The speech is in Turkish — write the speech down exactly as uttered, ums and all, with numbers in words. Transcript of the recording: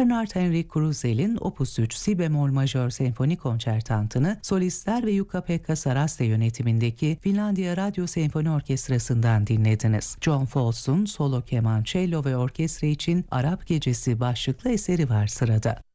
Bernard Henrik Krusel'in Opus üç Si bemol majör senfoni konçertantını solistler ve Jukka-Pekka Saraste yönetimindeki Finlandiya Radyo Senfoni Orkestrası'ndan dinlediniz. John Foltz'un solo keman, cello ve orkestra için Arap Gecesi başlıklı eseri var sırada.